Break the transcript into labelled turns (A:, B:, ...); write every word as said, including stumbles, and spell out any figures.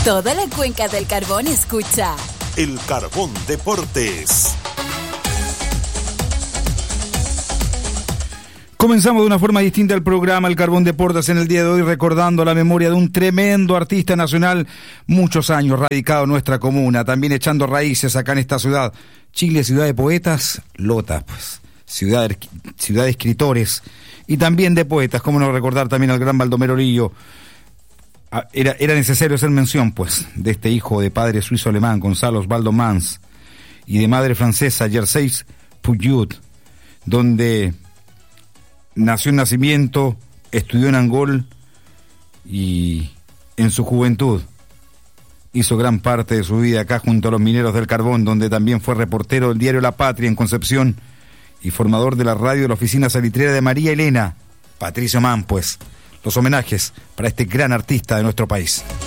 A: Toda la cuenca del Carbón escucha
B: El Carbón Deportes.
C: Comenzamos de una forma distinta el programa El Carbón Deportes en el día de hoy, recordando la memoria de un tremendo artista nacional, muchos años radicado en nuestra comuna, también echando raíces acá en esta ciudad. Chile, ciudad de poetas, Lota, pues, ciudad de, ciudad de escritores y también de poetas. Cómo no recordar también al gran Baldomero Lillo. Era, era necesario hacer mención, pues, de este hijo de padre suizo-alemán, Gonzalo Osvaldo Mans, y de madre francesa, Gerseis Puyut, donde nació en nacimiento, estudió en Angol y en su juventud hizo gran parte de su vida acá junto a los mineros del carbón, donde también fue reportero del diario La Patria en Concepción y formador de la radio de la oficina salitrera de María Elena. Patricio Mann, pues, los homenajes para este gran artista de nuestro país.